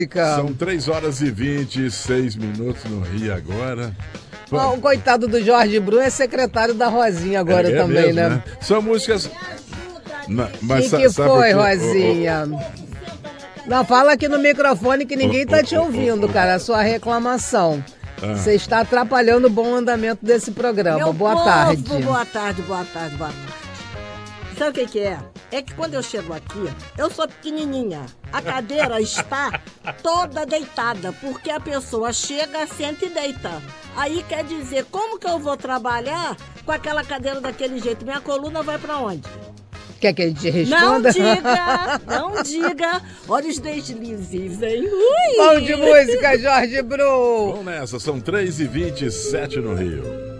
São 3 horas e 26 minutos no Rio agora. O coitado do Jorge Bruno é secretário da Rosinha agora também, mesmo, né? São músicas... Mas que foi, Rosinha? Não, fala aqui no microfone que ninguém tá te ouvindo, cara, a sua reclamação. Você está atrapalhando o bom andamento desse programa. Meu boa tarde. Boa tarde. Sabe o que é? É que quando eu chego aqui, eu sou pequenininha. A cadeira está toda deitada, porque a pessoa chega, senta e deita. Aí quer dizer, como que eu vou trabalhar com aquela cadeira daquele jeito? Minha coluna vai pra onde? Quer que a gente responda? Não diga. Olha os deslizes, hein? Bom de música, Jorge Bruno. Vamos nessa, são 3h27 no Rio.